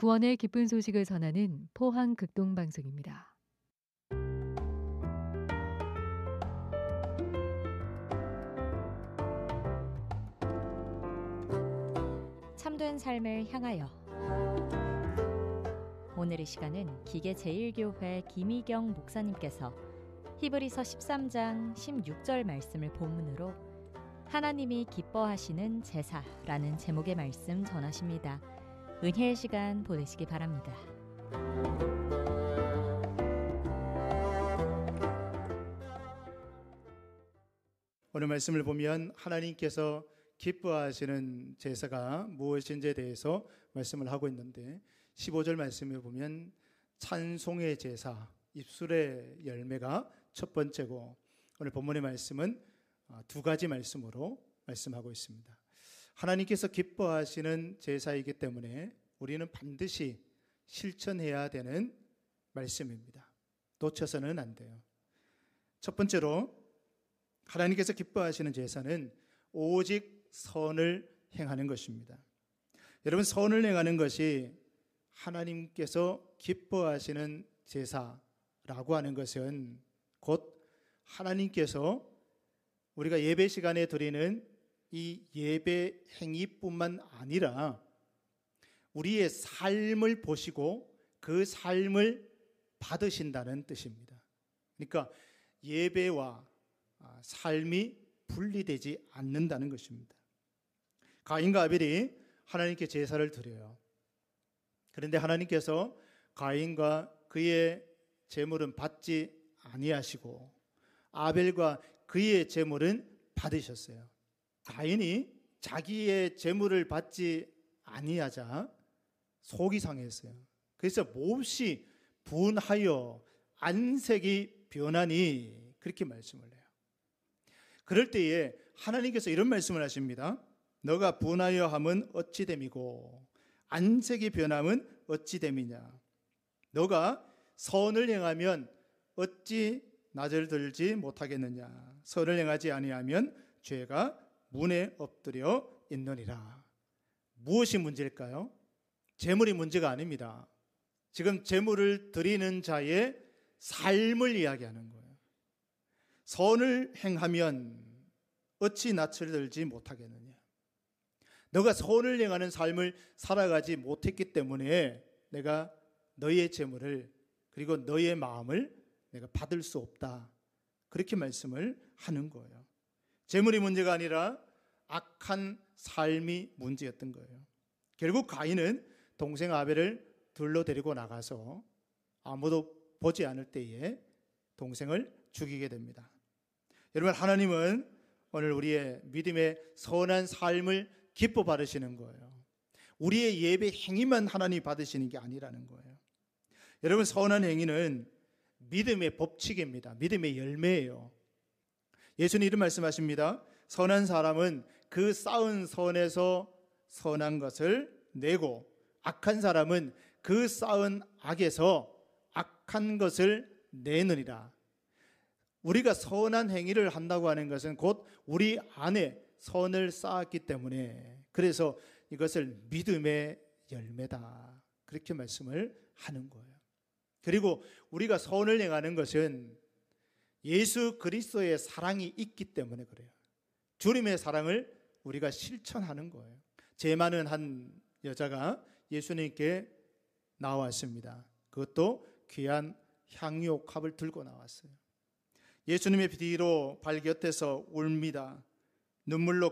구원의 기쁜 소식을 전하는 포항 극동방송입니다. 참된 삶을 향하여. 오늘의 시간은 기계제일교회 김희경 목사님께서 히브리서 13장 16절 말씀을 본문으로 하나님이 기뻐하시는 제사라는 제목의 말씀 전하십니다. 은혜의 시간 보내시기 바랍니다. 오늘 말씀을 보면 하나님께서 기뻐하시는 제사가 무엇인지에 대해서 말씀을 하고 있는데 15절 말씀에 보면 찬송의 제사, 입술의 열매가 첫 번째고 오늘 본문의 말씀은 두 가지 말씀으로 말씀하고 있습니다. 하나님께서 기뻐하시는 제사이기 때문에 우리는 반드시 실천해야 되는 말씀입니다. 놓쳐서는 안 돼요. 첫 번째로 하나님께서 기뻐하시는 제사는 오직 선을 행하는 것입니다. 여러분, 선을 행하는 것이 하나님께서 기뻐하시는 제사라고 하는 것은 곧 하나님께서 우리가 예배 시간에 드리는 이 예배 행위뿐만 아니라 우리의 삶을 보시고 그 삶을 받으신다는 뜻입니다. 그러니까 예배와 삶이 분리되지 않는다는 것입니다. 가인과 아벨이 하나님께 제사를 드려요. 그런데 하나님께서 가인과 그의 제물은 받지 아니하시고 아벨과 그의 제물은 받으셨어요. 가인이 자기의 제물을 받지 아니하자 속이 상했어요. 그래서 몹시 분하여 안색이 변하니 그렇게 말씀을 해요. 그럴 때에 하나님께서 이런 말씀을 하십니다. 너가 분하여 함은 어찌 됨이고 안색이 변함은 어찌 됨이냐. 너가 선을 행하면 어찌 낯을 들지 못하겠느냐. 선을 행하지 아니하면 죄가 문에 엎드려 있느니라. 무엇이 문제일까요? 재물이 문제가 아닙니다. 지금 재물을 드리는 자의 삶을 이야기하는 거예요. 선을 행하면 어찌 낯을 들지 못하겠느냐. 너가 선을 행하는 삶을 살아가지 못했기 때문에 내가 너의 재물을 그리고 너의 마음을 내가 받을 수 없다. 그렇게 말씀을 하는 거예요. 재물이 문제가 아니라 악한 삶이 문제였던 거예요. 결국 가인은 동생 아벨을 들러 데리고 나가서 아무도 보지 않을 때에 동생을 죽이게 됩니다. 여러분, 하나님은 오늘 우리의 믿음의 선한 삶을 기뻐 받으시는 거예요. 우리의 예배 행위만 하나님이 받으시는 게 아니라는 거예요. 여러분, 선한 행위는 믿음의 법칙입니다. 믿음의 열매예요. 예수님 이런 말씀하십니다. 선한 사람은 그 쌓은 선에서 선한 것을 내고 악한 사람은 그 쌓은 악에서 악한 것을 내느니라. 우리가 선한 행위를 한다고 하는 것은 곧 우리 안에 선을 쌓았기 때문에 그래서 이것을 믿음의 열매다. 그렇게 말씀을 하는 거예요. 그리고 우리가 선을 행하는 것은 예수 그리스도의 사랑이 있기 때문에 그래요. 주님의 사랑을 우리가 실천하는 거예요. 죄 많은 한 여자가 예수님께 나왔습니다. 그것도 귀한 향유옥합을 들고 나왔어요. 예수님의 뒤로 발 곁에서 울입니다. 눈물로